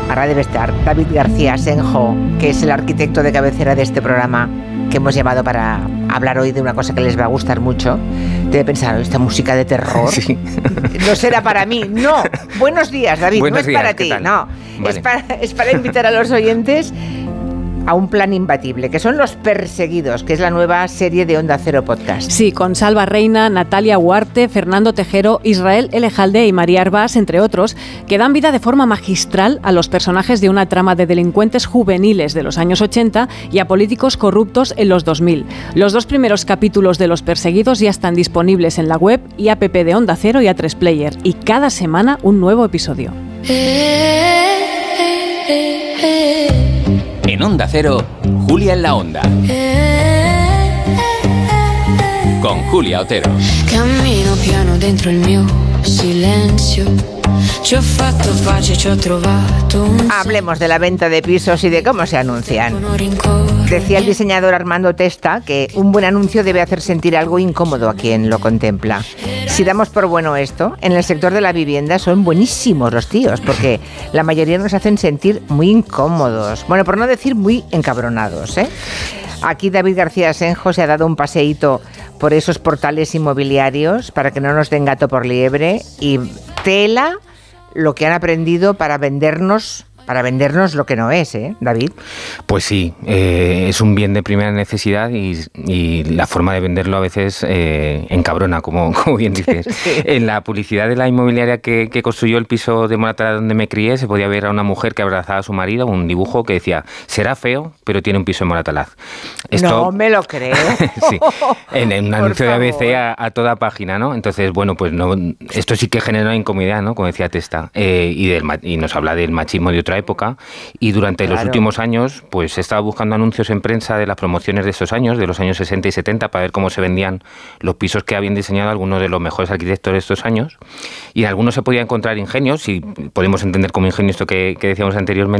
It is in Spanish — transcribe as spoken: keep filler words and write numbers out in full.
Ahora debe estar David García Senjo, que es el arquitecto de cabecera de este programa que hemos llamado para hablar hoy de una cosa que les va a gustar mucho. Debe pensar, esta música de terror sí. no será para mí. No, buenos días, David, buenos no es días, para ti, tal? no, vale. es, para, es para invitar a los oyentes a un plan imbatible, que son Los Perseguidos, que es la nueva serie de Onda Cero Podcast. Sí, con Salva Reina, Natalia Huarte, Fernando Tejero, Israel Elejalde y María Arbás, entre otros, que dan vida de forma magistral a los personajes de una trama de delincuentes juveniles de los años ochenta y a políticos corruptos en los dos mil. Los dos primeros capítulos de Los Perseguidos ya están disponibles en la web y app de Onda Cero y A tres Player, y cada semana un nuevo episodio. En Onda Cero, Julia en la Onda. Con Julia Otero. Cammino piano dentro il mio silenzio. Ci ho fatto pace, ci ho trovato un... Hablemos de la venta de pisos y de cómo se anuncian. Decía el diseñador Armando Testa que un buen anuncio debe hacer sentir algo incómodo a quien lo contempla. Si damos por bueno esto, en el sector de la vivienda son buenísimos los tíos, porque la mayoría nos hacen sentir muy incómodos. Bueno, por no decir muy encabronados, ¿eh? Aquí David García Senjo se ha dado un paseíto por esos portales inmobiliarios para que no nos den gato por liebre, y tela lo que han aprendido para vendernos... Para vendernos lo que no es, ¿eh, David? Pues sí, eh, es un bien de primera necesidad y, y la forma de venderlo a veces eh, encabrona, como, como bien dices. Sí. En la publicidad de la inmobiliaria que, que construyó el piso de Moratalaz donde me crié, se podía ver a una mujer que abrazaba a su marido, un dibujo que decía, será feo, pero tiene un piso en Moratalaz. Esto... No me lo creo. Sí, en, en un Por anuncio favor. de A B C a, a toda página, ¿no? Entonces, bueno, pues no, esto sí que genera incomodidad, ¿no? Como decía Testa, eh, y, del, y nos habla del machismo de otra época, y durante claro. los últimos años pues he estado buscando anuncios en prensa de las promociones de estos años, de los años sesenta y setenta, para ver cómo se vendían los pisos que habían diseñado algunos de los mejores arquitectos de estos años, y en algunos se podía encontrar ingenios, y podemos entender como ingenio esto que, que decíamos anteriormente,